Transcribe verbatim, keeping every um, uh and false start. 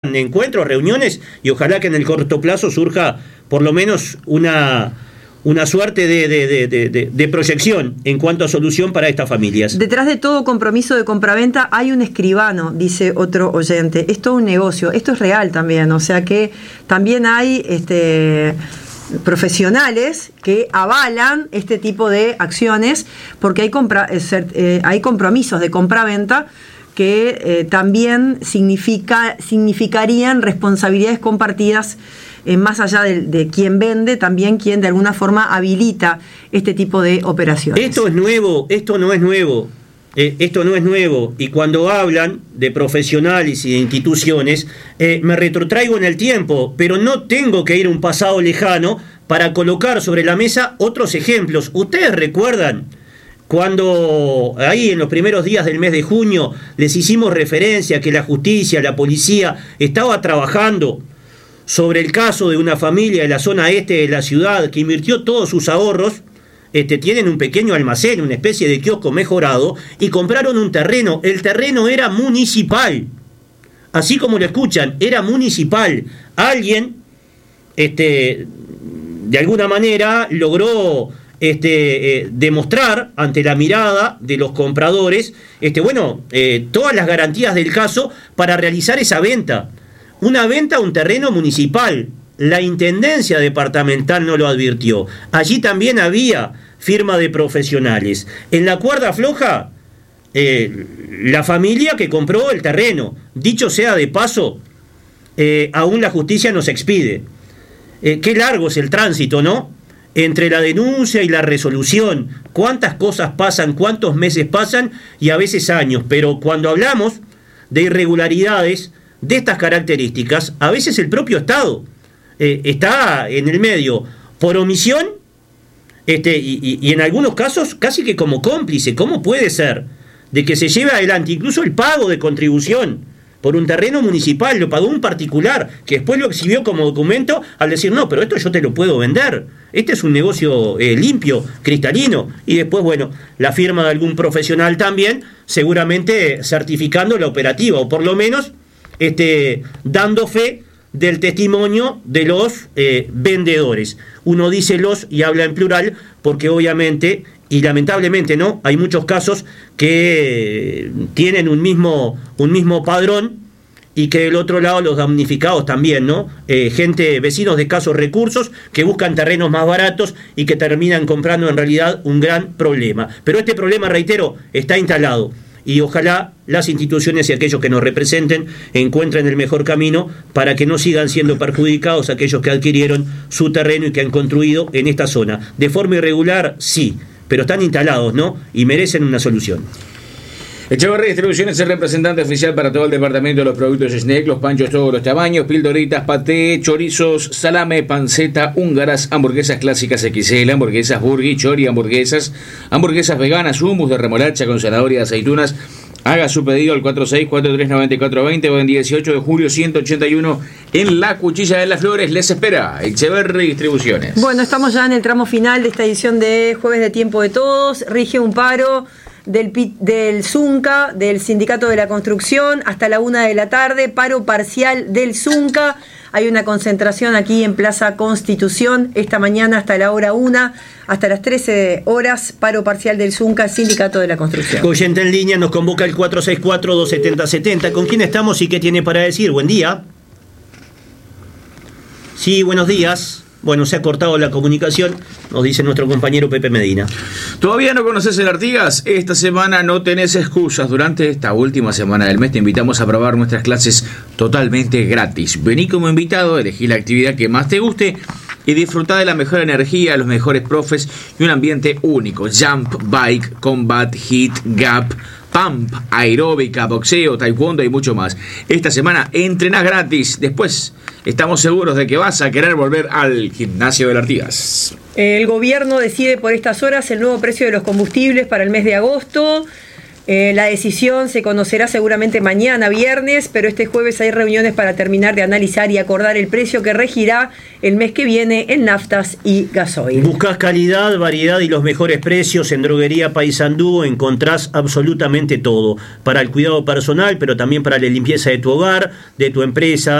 encuentros, reuniones, y ojalá que en el corto plazo surja por lo menos una, una suerte de, de, de, de, de, de proyección en cuanto a solución para estas familias. Detrás de todo compromiso de compraventa hay un escribano, dice otro oyente. Es todo un negocio, esto es real también, o sea que también hay este profesionales que avalan este tipo de acciones porque hay, compra, eh, hay compromisos de compraventa que eh, también significa, significarían responsabilidades compartidas eh, más allá de, de quien vende, también quien de alguna forma habilita este tipo de operaciones. Esto es nuevo, esto no es nuevo. Eh, esto no es nuevo, y cuando hablan de profesionales y de instituciones, eh, me retrotraigo en el tiempo, pero no tengo que ir a un pasado lejano para colocar sobre la mesa otros ejemplos. ¿Ustedes recuerdan cuando ahí en los primeros días del mes de junio les hicimos referencia a que la justicia, la policía estaba trabajando sobre el caso de una familia de la zona este de la ciudad que invirtió todos sus ahorros? Este, tienen un pequeño almacén, una especie de kiosco mejorado, y compraron un terreno. El terreno era municipal, así como lo escuchan, era municipal. Alguien, este, de alguna manera, logró este, eh, demostrar ante la mirada de los compradores, este, bueno, eh, todas las garantías del caso para realizar esa venta. Una venta a un terreno municipal. La intendencia departamental no lo advirtió. Allí también había firma de profesionales. En la cuerda floja, eh, la familia que compró el terreno. Dicho sea de paso, eh, aún la justicia nos expide. Eh, qué largo es el tránsito, ¿no? Entre la denuncia y la resolución. Cuántas cosas pasan, cuántos meses pasan y a veces años. Pero cuando hablamos de irregularidades de estas características, a veces el propio Estado Eh, está en el medio por omisión este, y, y, y en algunos casos casi que como cómplice. ¿Cómo puede ser de que se lleve adelante incluso el pago de contribución por un terreno municipal? Lo pagó un particular que después lo exhibió como documento al decir no, pero esto yo te lo puedo vender, este es un negocio eh, limpio, cristalino, y después bueno, la firma de algún profesional también seguramente certificando la operativa o por lo menos este, dando fe del testimonio de los eh, vendedores. Uno dice los y habla en plural porque obviamente y lamentablemente no hay muchos casos que tienen un mismo un mismo padrón y que del otro lado los damnificados también, ¿no? Eh, gente, vecinos de escasos recursos que buscan terrenos más baratos y que terminan comprando en realidad un gran problema. Pero este problema, reitero, está instalado. Y ojalá las instituciones y aquellos que nos representen encuentren el mejor camino para que no sigan siendo perjudicados aquellos que adquirieron su terreno y que han construido en esta zona. De forma irregular, sí, pero están instalados, ¿no? Y merecen una solución. Echeverría Distribuciones es el representante oficial para todo el departamento de los productos Snack, los panchos todos los tamaños, pildoritas, paté, chorizos, salame, panceta, húngaras, hamburguesas clásicas equis ele, hamburguesas burgui, chori, hamburguesas, hamburguesas veganas, hummus de remolacha con zanahoria y aceitunas. Haga su pedido al cuatro seis cuatro tres nueve cuatro dos cero o en dieciocho de julio ciento ochenta y uno en la Cuchilla de las Flores. Les espera Echeverría Distribuciones. Bueno, estamos ya en el tramo final de esta edición de Jueves de Tiempo de Todos. Rige un paro del, del Zunca, del Sindicato de la Construcción, hasta la una de la tarde, paro parcial del Zunca. Hay una concentración aquí en Plaza Constitución esta mañana hasta la hora una, hasta las trece horas, paro parcial del Zunca, Sindicato de la Construcción. Oyente en línea nos convoca el cuatro seis cuatro dos siete cero siete cero. ¿Con quién estamos y qué tiene para decir? Buen día. Sí, buenos días. Bueno, se ha cortado la comunicación, nos dice nuestro compañero Pepe Medina. ¿Todavía no conoces el Artigas? Esta semana no tenés excusas. Durante esta última semana del mes te invitamos a probar nuestras clases totalmente gratis. Vení como invitado, elegí la actividad que más te guste y disfrutá de la mejor energía, los mejores profes y un ambiente único. Jump, bike, combat, hit, gap, pump, aeróbica, boxeo, taekwondo y mucho más. Esta semana entrenás gratis. Después estamos seguros de que vas a querer volver al gimnasio del Artigas. El gobierno decide por estas horas el nuevo precio de los combustibles para el mes de agosto. Eh, la decisión se conocerá seguramente mañana, viernes, pero este jueves hay reuniones para terminar de analizar y acordar el precio que regirá el mes que viene en naftas y gasoil. Buscás calidad, variedad y los mejores precios en Droguería Paysandú. Encontrás absolutamente todo para el cuidado personal, pero también para la limpieza de tu hogar, de tu empresa.